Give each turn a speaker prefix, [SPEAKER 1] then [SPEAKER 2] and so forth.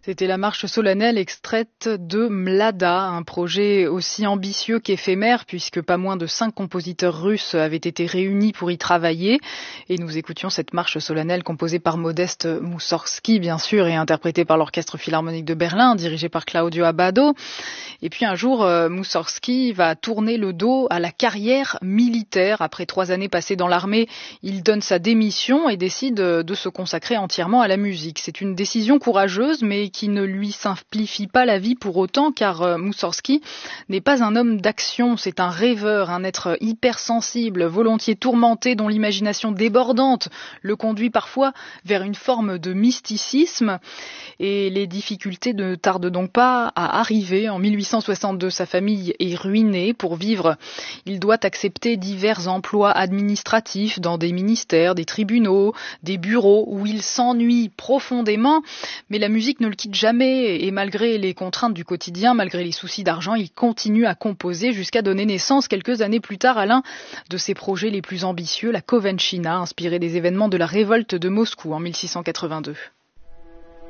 [SPEAKER 1] C'était la marche solennelle extraite de Mlada, un projet aussi ambitieux qu'éphémère puisque pas moins de 5 compositeurs russes avaient été réunis pour y travailler. Et nous écoutions cette marche solennelle composée par Modeste Moussorgsky, bien sûr, et interprétée par l'Orchestre Philharmonique de Berlin, dirigé par Claudio Abbado. Et puis un jour, Moussorgsky va tourner le dos à la carrière militaire. Après 3 années passées dans l'armée, il donne sa démission et décide de se consacrer entièrement à la musique. C'est une décision courageuse, mais qui ne lui simplifie pas la vie pour autant, car Moussorgsky n'est pas un homme d'action, c'est un rêveur, un être hypersensible, volontiers tourmenté, dont l'imagination débordante le conduit parfois vers une forme de mysticisme. Et les difficultés ne tardent donc pas à arriver. En 1862, sa famille est ruinée. Pour vivre, il doit accepter divers emplois administratifs dans des ministères, des tribunaux, des bureaux où il s'ennuie profondément. Mais la musique ne le quitte jamais et malgré les contraintes du quotidien, malgré les soucis d'argent, il continue à composer jusqu'à donner naissance quelques années plus tard à l'un de ses projets les plus ambitieux, la Kovenchina, inspirée des événements de la révolte de Moscou en 1682.